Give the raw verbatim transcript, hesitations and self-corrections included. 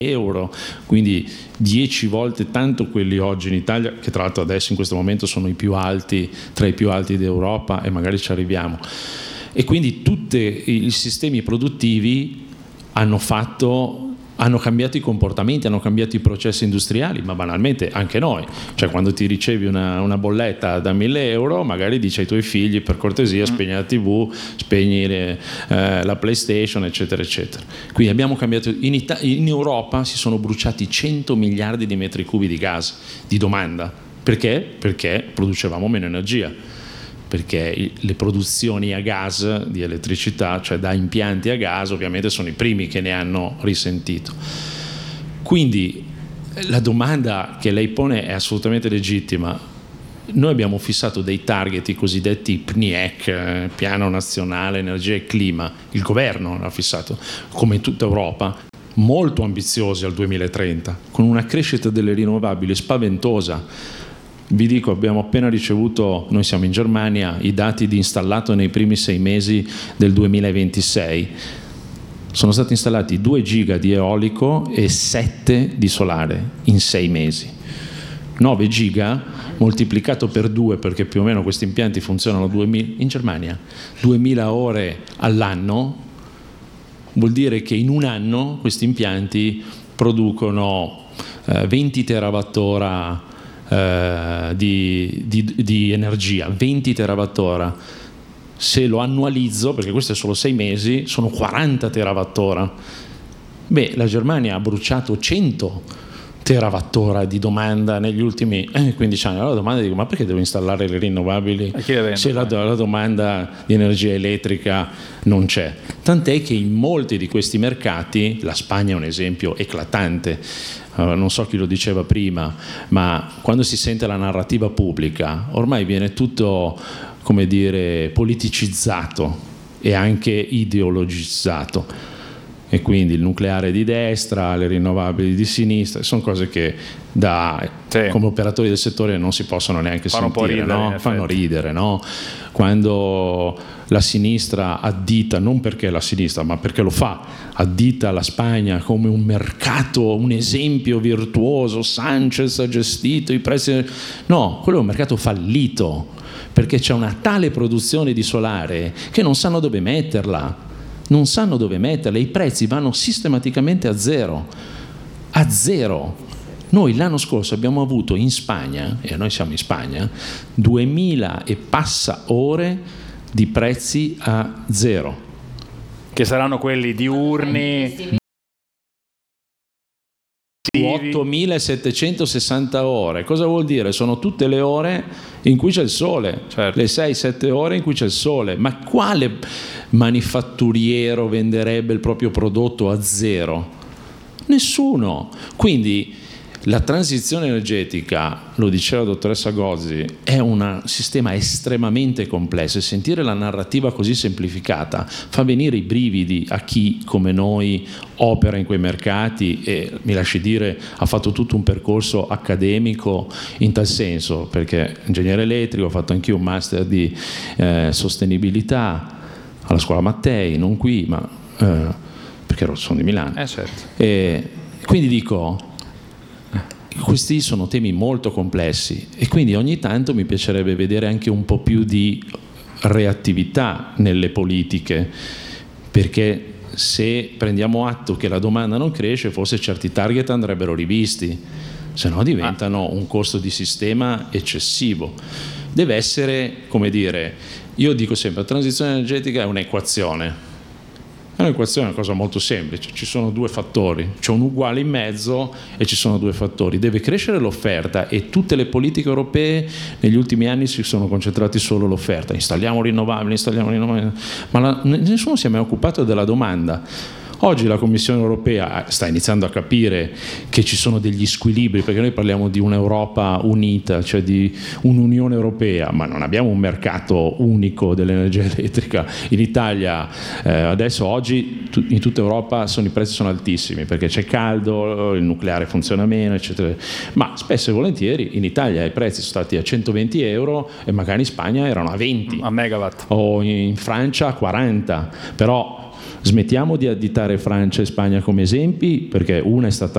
euro, quindi dieci volte tanto quelli oggi in Italia, che tra l'altro adesso in questo momento sono i più alti, tra i più alti d'Europa, e magari ci arriviamo. E quindi tutti i sistemi produttivi hanno fatto hanno cambiato i comportamenti, hanno cambiato i processi industriali, ma banalmente anche noi, cioè quando ti ricevi una, una bolletta da mille euro, magari dici ai tuoi figli per cortesia spegni la tivù, spegni le, eh, la PlayStation, eccetera eccetera. Quindi abbiamo cambiato. In, Ita- in Europa si sono bruciati cento miliardi di metri cubi di gas di domanda. Perché? Perché producevamo meno energia, perché le produzioni a gas di elettricità, cioè da impianti a gas, ovviamente sono i primi che ne hanno risentito. Quindi la domanda che lei pone è assolutamente legittima. Noi abbiamo fissato dei target, i cosiddetti P N I E C, Piano Nazionale Energia e Clima, il governo l'ha fissato, come in tutta Europa, molto ambiziosi al duemilatrenta, con una crescita delle rinnovabili spaventosa. Vi dico, abbiamo appena ricevuto, noi siamo in Germania, i dati di installato nei primi sei mesi del duemilaventisei. Sono stati installati due giga di eolico e sette di solare in sei mesi. nove giga moltiplicato per due, perché più o meno questi impianti funzionano duemila, in Germania, duemila ore all'anno, vuol dire che in un anno questi impianti producono eh, venti terawattora Uh, di, di, di energia, venti terawattora. Se lo annualizzo, perché questo è solo sei mesi, sono quaranta terawattora. Beh, la Germania ha bruciato cento terawattora di domanda negli ultimi eh, quindici anni. Allora la domanda dico, ma perché devo installare le rinnovabili se la, la domanda di energia elettrica non c'è? Tant'è che in molti di questi mercati, la Spagna è un esempio eclatante. Uh, non so chi lo diceva prima, ma quando si sente la narrativa pubblica ormai viene tutto, come dire, politicizzato e anche ideologizzato, e quindi il nucleare di destra, le rinnovabili di sinistra, sono cose che da, sì. come operatori del settore non si possono neanche fanno sentire, ridere, no? Fanno ridere, no? Quando la sinistra addita, non perché è la sinistra, ma perché lo fa, addita la Spagna come un mercato, un esempio virtuoso, Sanchez ha gestito i prezzi, no, quello è un mercato fallito, perché c'è una tale produzione di solare che non sanno dove metterla, non sanno dove metterla, i prezzi vanno sistematicamente a zero, a zero. Noi l'anno scorso abbiamo avuto in Spagna, e noi siamo in Spagna, duemila e passa ore di prezzi a zero. Che saranno quelli diurni, ottomilasettecentosessanta ore. Cosa vuol dire? Sono tutte le ore in cui c'è il sole, certo. Le sei sette ore in cui c'è il sole. Ma quale manifatturiero venderebbe il proprio prodotto a zero? Nessuno. Quindi la transizione energetica, lo diceva la dottoressa Gozzi, è un sistema estremamente complesso, e sentire la narrativa così semplificata fa venire i brividi a chi come noi opera in quei mercati e, mi lasci dire, ha fatto tutto un percorso accademico in tal senso, perché ingegnere elettrico, ho fatto anch'io un master di eh, sostenibilità alla scuola Mattei, non qui, ma eh, perché sono di Milano. Eh certo. E quindi dico, questi sono temi molto complessi, e quindi ogni tanto mi piacerebbe vedere anche un po' più di reattività nelle politiche, perché se prendiamo atto che la domanda non cresce, forse certi target andrebbero rivisti, se no diventano un costo di sistema eccessivo. Deve essere, come dire, io dico sempre, la transizione energetica è un'equazione. È un'equazione, è una cosa molto semplice, ci sono due fattori, c'è un uguale in mezzo e ci sono due fattori, deve crescere l'offerta, e tutte le politiche europee negli ultimi anni si sono concentrati solo sull'offerta, installiamo rinnovabili, installiamo rinnovabili, ma la, nessuno si è mai occupato della domanda. Oggi la Commissione europea sta iniziando a capire che ci sono degli squilibri, perché noi parliamo di un'Europa unita, cioè di un'Unione Europea, ma non abbiamo un mercato unico dell'energia elettrica. In Italia eh, adesso oggi in tutta Europa sono, i prezzi sono altissimi, perché c'è caldo, il nucleare funziona meno, eccetera. Ma spesso e volentieri in Italia i prezzi sono stati a centoventi euro e magari in Spagna erano a venti. A megawatt. O in Francia a quaranta. Però smettiamo di additare Francia e Spagna come esempi, perché una è stata